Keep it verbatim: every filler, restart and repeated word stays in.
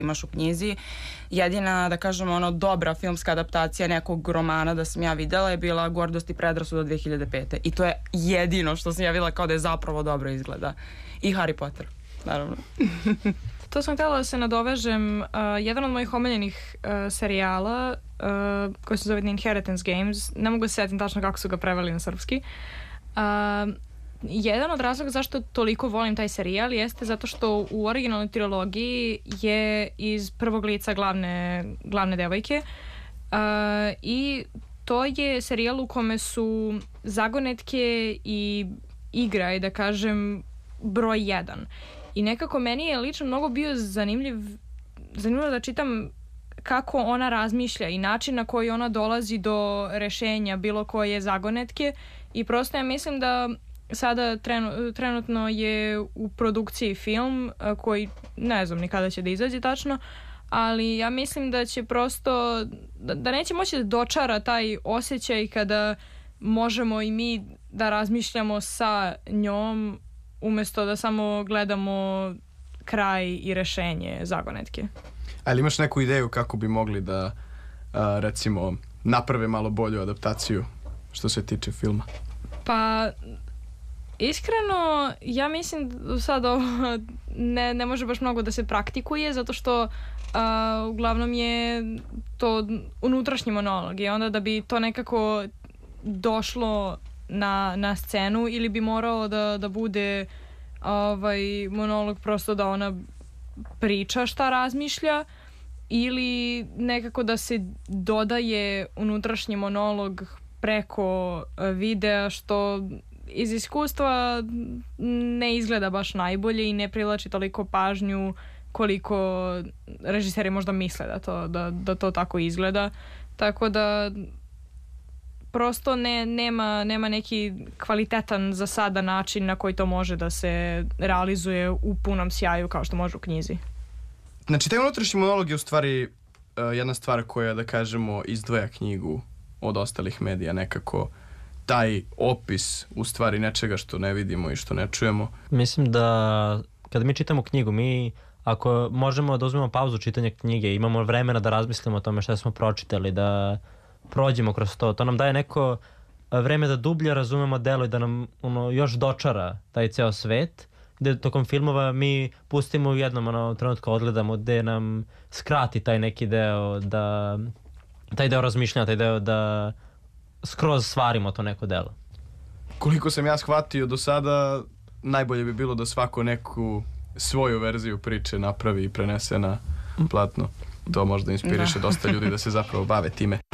imaš u knjizi. Jedina, da kažem, ono, dobra filmska adaptacija nekog romana da sam ja videla je bila Gordost i predrasuda dve hiljade pete. I to je jedino što sam ja videla kao da je zapravo dobro izgleda. I Harry Potter, naravno. To sam htjela da se nadovežem. Uh, jedan od mojih omiljenih uh, serijala uh, koji se zove The Inheritance Games, ne mogu se sjetiti tačno kako su ga preveli na srpski. Uh, jedan od razloga zašto toliko volim taj serijal jeste zato što u originalnoj trilogiji je iz prvog lica glavne, glavne devojke uh, i to je serijal u kome su zagonetke i igra, i da kažem, broj jedan. I nekako meni je lično mnogo bio zanimljiv, zanimljivo da čitam kako ona razmišlja i način na koji ona dolazi do rešenja bilo koje zagonetke, i prosto ja mislim da sada trenu, trenutno je u produkciji film koji ne znam ni kada će da izađe tačno, ali ja mislim da će prosto da, da neće moći da dočara taj osjećaj kada možemo i mi da razmišljamo sa njom umjesto da samo gledamo kraj i rešenje zagonetke. Ali imaš neku ideju kako bi mogli da a, recimo naprave malo bolju adaptaciju što se tiče filma? Pa iskreno ja mislim sad ovo ne, ne može baš mnogo da se praktikuje zato što a, uglavnom je to unutrašnji monolog i onda da bi to nekako došlo na, na scenu ili bi morao da, da bude ovaj monolog prosto da ona priča šta razmišlja ili nekako da se dodaje unutrašnji monolog preko videa, što iz iskustva ne izgleda baš najbolje i ne privlači toliko pažnju koliko režiseri možda misle da to, da, da to tako izgleda. Tako da prosto ne, nema, nema neki kvalitetan za sada način na koji to može da se realizuje u punom sjaju kao što može u knjizi. Znači, taj unutrašnji monolog je u stvari uh, jedna stvar koja, da kažemo, izdvaja knjigu od ostalih medija, nekako taj opis u stvari nečega što ne vidimo i što ne čujemo. Mislim da kada mi čitamo knjigu, mi ako možemo da uzmemo pauzu čitanja knjige, imamo vremena da razmislimo o tome šta smo pročitali, da prođemo kroz to, to nam daje neko vreme da dublje razumemo delo i da nam ono, još dočara taj ceo svet, gde tokom filmova mi pustimo u jednom ono, trenutku odgledamo gde nam skrati taj neki deo, da taj deo razmišljanja, taj deo da skroz stvarimo to neko delo. Koliko sam ja shvatio do sada, najbolje bi bilo da svako neku svoju verziju priče napravi i prenese na platno. To možda inspiriše dosta ljudi da se zapravo bave time.